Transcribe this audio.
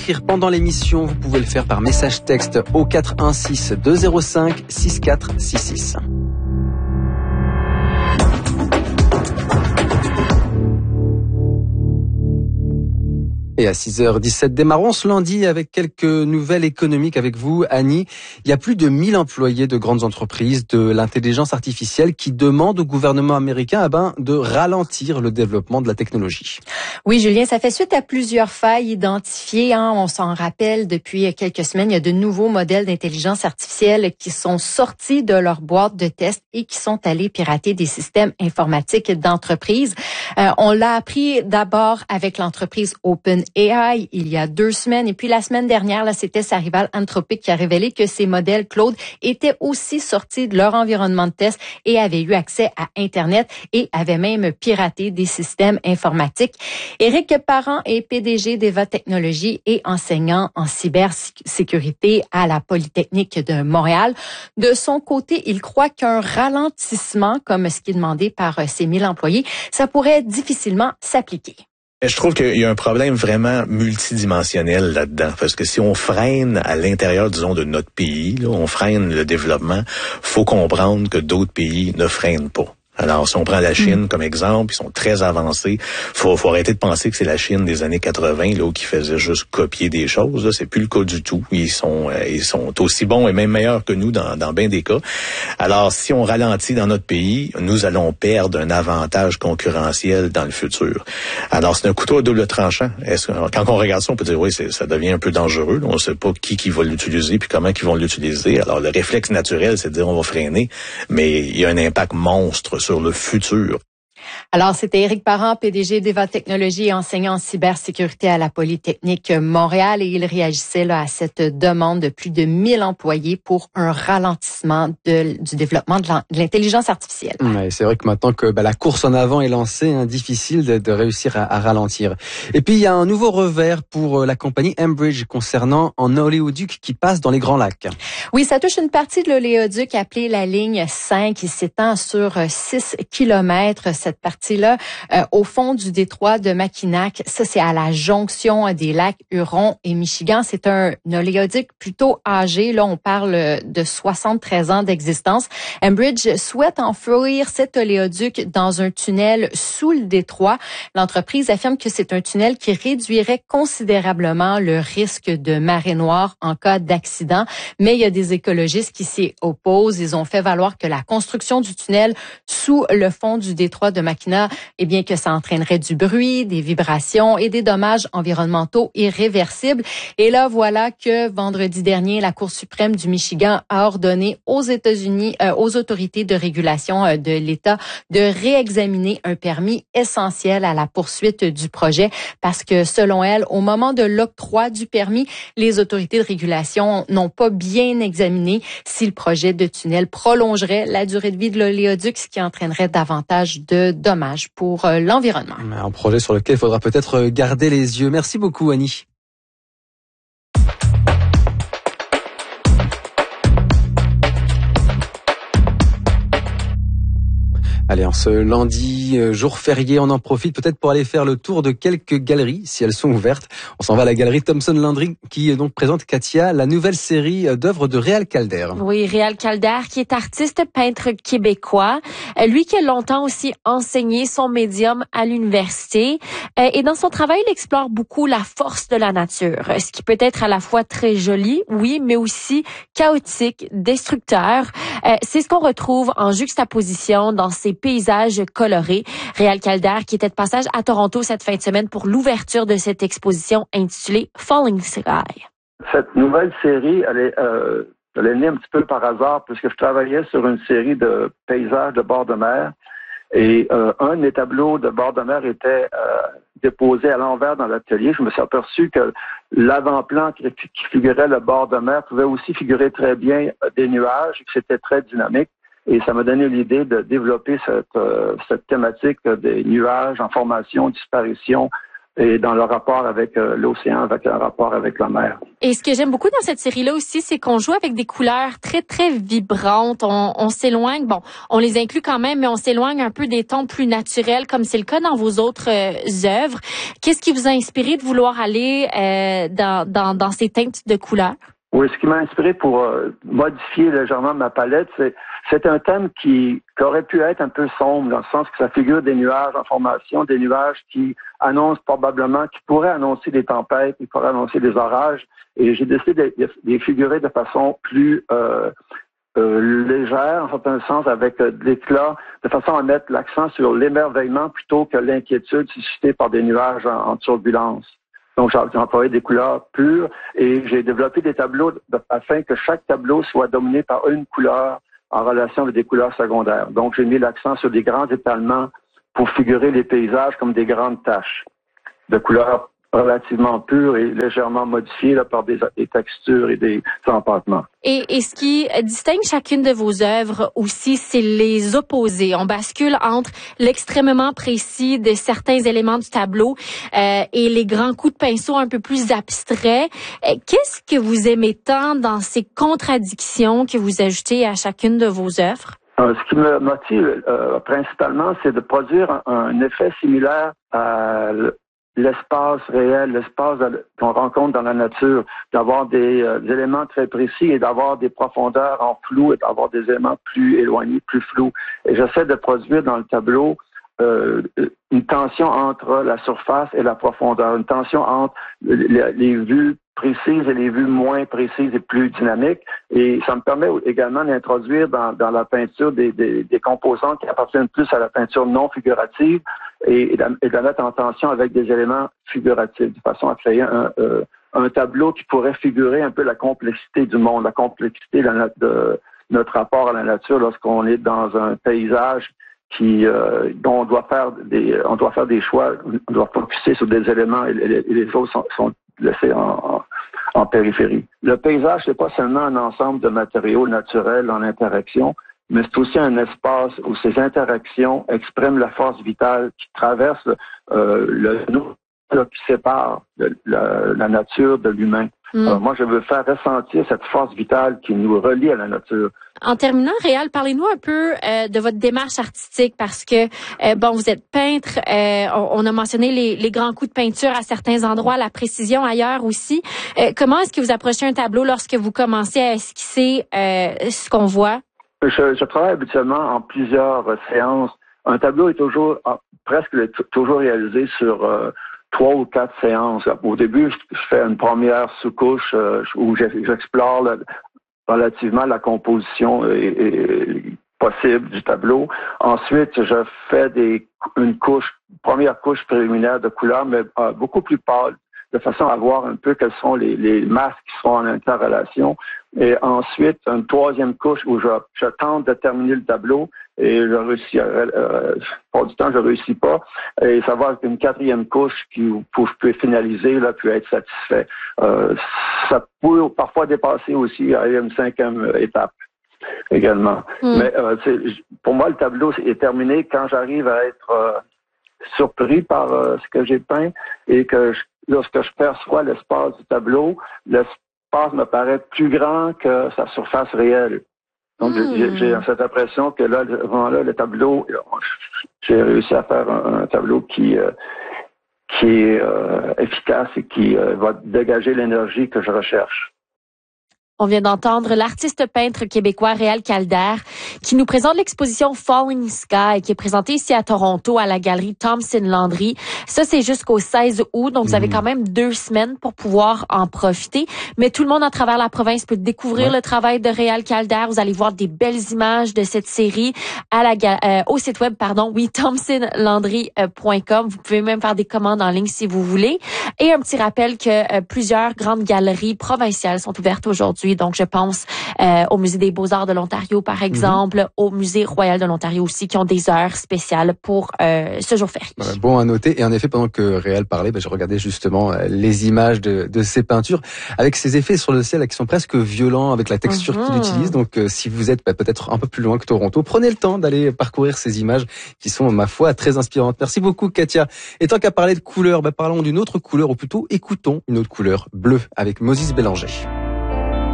Écrire pendant l'émission, vous pouvez le faire par message texte au 416 205 6466. Et à 6h17, démarrons ce lundi avec quelques nouvelles économiques avec vous, Annie. Il y a plus de 1000 employés de grandes entreprises de l'intelligence artificielle qui demandent au gouvernement américain de ralentir le développement de la technologie. Oui, Julien, ça fait suite à plusieurs failles identifiées. On s'en rappelle depuis quelques semaines. Il y a de nouveaux modèles d'intelligence artificielle qui sont sortis de leur boîte de test et qui sont allés pirater des systèmes informatiques d'entreprises. On l'a appris d'abord avec l'entreprise OpenAI il y a 2 semaines. Et puis la semaine dernière, c'était sa rivale Anthropic qui a révélé que ces modèles Claude étaient aussi sortis de leur environnement de test et avaient eu accès à Internet et avaient même piraté des systèmes informatiques. Éric Parent est PDG d'Eva Technologies et enseignant en cybersécurité à la Polytechnique de Montréal. De son côté, il croit qu'un ralentissement, comme ce qui est demandé par ces 1000 employés, ça pourrait difficilement s'appliquer. Je trouve qu'il y a un problème vraiment multidimensionnel là-dedans, parce que si on freine à l'intérieur, disons, de notre pays, là, on freine le développement, faut comprendre que d'autres pays ne freinent pas. Alors, si on prend la Chine comme exemple, ils sont très avancés. Faut arrêter de penser que c'est la Chine des années 80 là, qui faisait juste copier des choses. Là. C'est plus le cas du tout. Ils sont aussi bons et même meilleurs que nous dans bien des cas. Alors, si on ralentit dans notre pays, nous allons perdre un avantage concurrentiel dans le futur. Alors, c'est un couteau à double tranchant. Quand on regarde ça, on peut dire oui, ça devient un peu dangereux. Là. On ne sait pas qui va l'utiliser puis comment ils vont l'utiliser. Alors, le réflexe naturel, c'est de dire on va freiner, mais il y a un impact monstre sur le futur. Alors, c'était Éric Parent, PDG d'Eva Technologies et enseignant en cybersécurité à la Polytechnique Montréal. Et il réagissait à cette demande de plus de 1000 employés pour un ralentissement du développement de l'intelligence artificielle. Ouais, c'est vrai que maintenant que la course en avant est lancée, difficile de réussir à ralentir. Et puis, il y a un nouveau revers pour la compagnie Enbridge concernant un oléoduc qui passe dans les Grands Lacs. Oui, ça touche une partie de l'oléoduc appelée la ligne 5 qui s'étend sur 6 kilomètres. Cette partie-là, au fond du détroit de Mackinac, ça c'est à la jonction des lacs Huron et Michigan. C'est un oléoduc plutôt âgé. Là, on parle de 73 ans d'existence. Enbridge souhaite enfouir cet oléoduc dans un tunnel sous le détroit. L'entreprise affirme que c'est un tunnel qui réduirait considérablement le risque de marée noire en cas d'accident. Mais il y a des écologistes qui s'y opposent. Ils ont fait valoir que la construction du tunnel sous le fond du détroit de Mackinac, que ça entraînerait du bruit, des vibrations et des dommages environnementaux irréversibles. Et là, voilà que vendredi dernier, la Cour suprême du Michigan a ordonné aux États-Unis, aux autorités de régulation de l'État de réexaminer un permis essentiel à la poursuite du projet parce que, selon elle, au moment de l'octroi du permis, les autorités de régulation n'ont pas bien examiné si le projet de tunnel prolongerait la durée de vie de l'oléoduc, ce qui entraînerait davantage de dommages pour l'environnement. Un projet sur lequel il faudra peut-être garder les yeux. Merci beaucoup, Annie. Allez, en ce lundi, jour férié, on en profite peut-être pour aller faire le tour de quelques galeries, si elles sont ouvertes. On s'en va à la galerie Thomson Landry, qui donc présente, Katia, la nouvelle série d'œuvres de Réal Calder. Oui, Réal Calder, qui est artiste peintre québécois. Lui qui a longtemps aussi enseigné son médium à l'université. Et dans son travail, il explore beaucoup la force de la nature, ce qui peut être à la fois très joli, oui, mais aussi chaotique, destructeur. C'est ce qu'on retrouve en juxtaposition dans ses paysages colorés. Réal Calder, qui était de passage à Toronto cette fin de semaine pour l'ouverture de cette exposition intitulée Falling Sky. Cette nouvelle série, elle est née un petit peu par hasard puisque je travaillais sur une série de paysages de bord de mer et un des tableaux de bord de mer était déposé à l'envers dans l'atelier. Je me suis aperçu que l'avant-plan qui figurait le bord de mer pouvait aussi figurer très bien des nuages et que c'était très dynamique. Et ça m'a donné l'idée de développer cette thématique des nuages en formation, disparition et dans le rapport avec l'océan, avec un rapport avec la mer. Et ce que j'aime beaucoup dans cette série-là aussi, c'est qu'on joue avec des couleurs très, très vibrantes. On s'éloigne, on les inclut quand même, mais on s'éloigne un peu des tons plus naturels, comme c'est le cas dans vos autres œuvres. Qu'est-ce qui vous a inspiré de vouloir aller dans ces teintes de couleurs? Oui, ce qui m'a inspiré pour modifier légèrement ma palette, c'est un thème qui aurait pu être un peu sombre, dans le sens que ça figure des nuages en formation, des nuages qui annoncent probablement, qui pourraient annoncer des tempêtes, qui pourraient annoncer des orages. Et j'ai décidé de les figurer de façon plus légère, en certain sens, avec de l'éclat, de façon à mettre l'accent sur l'émerveillement plutôt que l'inquiétude suscitée par des nuages en turbulence. Donc, j'ai employé des couleurs pures et j'ai développé des tableaux afin que chaque tableau soit dominé par une couleur en relation avec des couleurs secondaires. Donc, j'ai mis l'accent sur des grands étalements pour figurer les paysages comme des grandes taches de couleurs relativement pures et légèrement modifiées là, par des textures et des empattements. Et ce qui distingue chacune de vos œuvres aussi, c'est les opposés. On bascule entre l'extrêmement précis de certains éléments du tableau et les grands coups de pinceau un peu plus abstraits. Qu'est-ce que vous aimez tant dans ces contradictions que vous ajoutez à chacune de vos œuvres? Ce qui me motive principalement, c'est de produire un effet similaire à l'espace réel, l'espace qu'on rencontre dans la nature, d'avoir des éléments très précis et d'avoir des profondeurs en flou et d'avoir des éléments plus éloignés, plus flous. Et j'essaie de produire dans le tableau une tension entre la surface et la profondeur, une tension entre les vues précises et les vues moins précises et plus dynamiques. Et ça me permet également d'introduire dans la peinture des composants qui appartiennent plus à la peinture non figurative et de la mettre en tension avec des éléments figuratifs, de façon à créer un tableau qui pourrait figurer un peu la complexité du monde, la complexité de notre rapport à la nature lorsqu'on est dans un paysage dont on doit faire des choix, on doit focuser sur des éléments et les autres sont laissés en périphérie. Le paysage, c'est pas seulement un ensemble de matériaux naturels en interaction, mais c'est aussi un espace où ces interactions expriment la force vitale qui traverse le nœud qui sépare la nature de l'humain. Moi, je veux faire ressentir cette force vitale qui nous relie à la nature. En terminant, Réal, parlez-nous un peu de votre démarche artistique parce que, vous êtes peintre, on a mentionné les grands coups de peinture à certains endroits, la précision ailleurs aussi. Comment est-ce que vous approchez un tableau lorsque vous commencez à esquisser ce qu'on voit? Je travaille habituellement en plusieurs séances. Un tableau est presque toujours réalisé sur 3 ou 4 séances. Au début, je fais une première sous-couche où j'explore relativement la composition possible du tableau. Ensuite, je fais une première couche préliminaire de couleurs, mais beaucoup plus pâle, de façon à voir un peu quelles sont les masses qui seront en interrelation. Et ensuite, une troisième couche où je tente de terminer le tableau et je réussis. Pour du temps, je réussis pas. Et ça va être une quatrième couche pour je peux finaliser, là, puis être satisfait. Ça peut parfois dépasser aussi à une 5e étape également. Mais pour moi, le tableau est terminé quand j'arrive à être surpris par ce que j'ai peint et que lorsque je perçois l'espace du tableau, l'espace me paraît plus grand que sa surface réelle. Donc, j'ai cette impression que là, le tableau, j'ai réussi à faire un tableau qui est efficace et qui va dégager l'énergie que je recherche. On vient d'entendre l'artiste peintre québécois Réal Calder qui nous présente l'exposition Falling Sky qui est présentée ici à Toronto à la galerie Thompson Landry. Ça, c'est jusqu'au 16 août, donc vous avez quand même 2 semaines pour pouvoir en profiter. Mais tout le monde à travers la province peut découvrir le travail de Réal Calder. Vous allez voir des belles images de cette série au site web, thompsonlandry.com. Vous pouvez même faire des commandes en ligne si vous voulez. Et un petit rappel que plusieurs grandes galeries provinciales sont ouvertes aujourd'hui gratuits. Donc, je pense au Musée des Beaux-Arts de l'Ontario, par exemple, au Musée Royal de l'Ontario aussi, qui ont des heures spéciales pour ce jour férié. Bon à noter. Et en effet, pendant que Réal parlait, je regardais justement les images de ces peintures avec ces effets sur le ciel qui sont presque violents avec la texture qu'il utilise. Donc, si vous êtes peut-être un peu plus loin que Toronto, prenez le temps d'aller parcourir ces images qui sont, ma foi, très inspirantes. Merci beaucoup, Katia. Et tant qu'à parler de couleurs, parlons d'une autre couleur, ou plutôt écoutons une autre couleur, bleue, avec Moses Bélanger.